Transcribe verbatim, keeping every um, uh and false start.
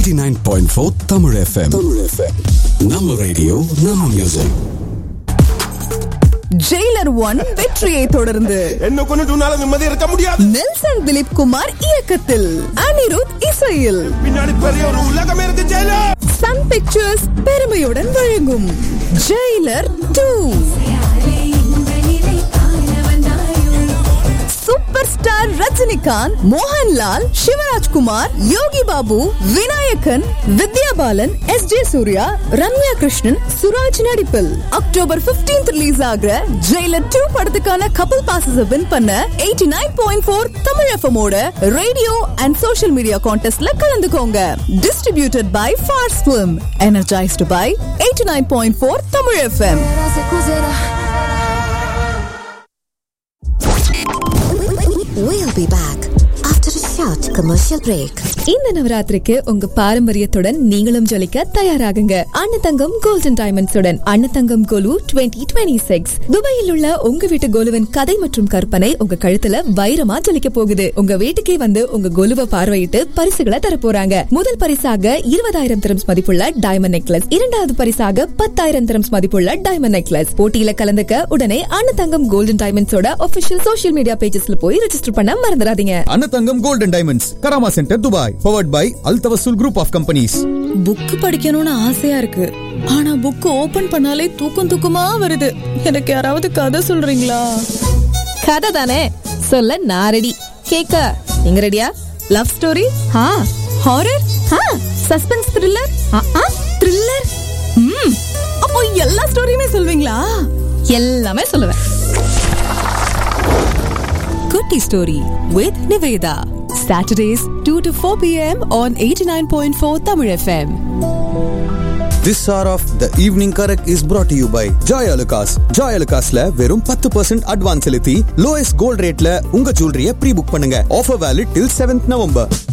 eighty-nine point four Tamil F M. Tamil F M. நம்ம radio நம்ம music. Jailer one வெற்றியை தொடர்ந்து என்ன கொண்டு உன்னால நிம்மதி இருக்க முடியாது. நெல்சன் திலீப் குமார் இயக்கத்தில் அனிருத் இசையில் பின்னாடி பெரிய ஒரு உலகமே இருக்கு. ஜெயிலர் சன் பிக்சர்ஸ் பெருமையுடன் வழங்கும் Jailer two. Super star Rajinikanth, Mohanlal, Shivarajkumar, Yogi Babu, Vinayagan, Vidya Balan, S J Surya, Ramya Krishnan, Suraj நடிப்பில் அக்டோபர் பதினைந்து ரிலீஸ் ஆகிற ஜெயிலர் டூ படத்துக்கான கப்பல் பாசஸ் வின் பண்ண eighty-nine point four Tamil FM ஓட ரேடியோ அண்ட் சோஷியல் மீடியா கான்டெஸ்ட்ல கலந்துக்கோங்க. Distributed by Phars film, energised by eighty-nine point four Tamil FM. We'll be back after a short commercial break. இந்த நவராத்திரிக்கு உங்க பாரம்பரியத்துடன் நீங்களும் ஜொலிக்க தயாராகுங்க. அன்னதங்கம் கோல்டன் டைமண்ட்ஸுடன் அன்னதங்கம் கோலு twenty twenty-six. துபாயில் உள்ள உங்க வீட்டு கோலுவின் கதை மற்றும் கற்பனை உங்க கழுத்துல வைரமா ஜொலிக்க போகுது. உங்க வீட்டுக்கே வந்து உங்க கோலுவை பார்வையிட்டு பரிசுகளை தர போறாங்க. முதல் பரிசாக இருபதாயிரம் திரம்ஸ் மதிப்புள்ள டைமண்ட் நெக்லஸ், இரண்டாவது பரிசாக பத்தாயிரம் திரம்ஸ் மதிப்புள்ள டைமண்ட் நெக்லஸ். போட்டியில கலந்துக்க உடனே Annathangam golden டைமண்ட்ஸோட official social media பேஜஸ்ல போய் ரெஜிஸ்டர் பண்ண மறந்துடாதீங்க. Annathangam golden diamonds, Karama centre, Dubai. Powered by Al Tawassul Group of Companies. Book படிக்கணும்னு ஆசையா இருக்கு, ஆனா புக் ஓபன் பண்ணாலே தூக்கம் தூக்கமா வருது. எனக்கு யாராவது கதை சொல்றீங்களா? கதை தானே சொல்ல நான் ரெடி. கேக்க நீங்க ரெடியா? லவ் ஸ்டோரி, ஹா ஹாரர், ஹா சஸ்பென்ஸ், த்ரில்லர், ஆ த்ரில்லர். ம் அப்போ எல்லா ஸ்டோரியுமே சொல்வீங்களா? எல்லாமே சொல்லுவேன். குட்டி story with Nivetha. Saturdays two to four p.m. on eighty-nine point four Tamil F M. This hour of the evening correct is brought to you by Joy Alucas. Joy Alucasல வெறும் ten percent advance செலுத்தி lowest gold rateல உங்க ஜுவல்லரிய pre book பண்ணுங்க. Offer valid till seventh November.